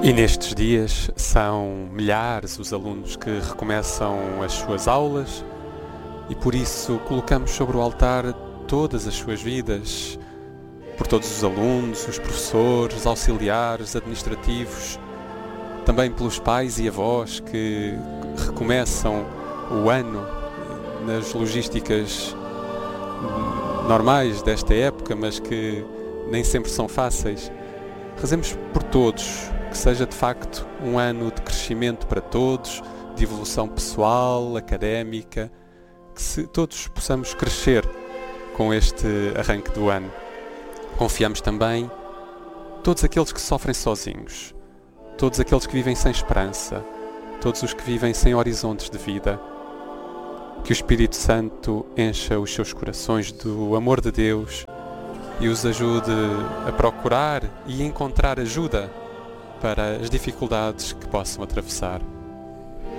E nestes dias são milhares os alunos que recomeçam as suas aulas e por isso colocamos sobre o altar todas as suas vidas, por todos os alunos, os professores, auxiliares, administrativos, também pelos pais e avós que recomeçam o ano nas logísticas normais desta época, mas que nem sempre são fáceis. Rezemos por todos, que seja de facto um ano de crescimento para todos, de evolução pessoal, académica, que todos possamos crescer com este arranque do ano. Confiamos também todos aqueles que sofrem sozinhos, todos aqueles que vivem sem esperança, todos os que vivem sem horizontes de vida. Que o Espírito Santo encha os seus corações do amor de Deus e os ajude a procurar e encontrar ajuda para as dificuldades que possam atravessar.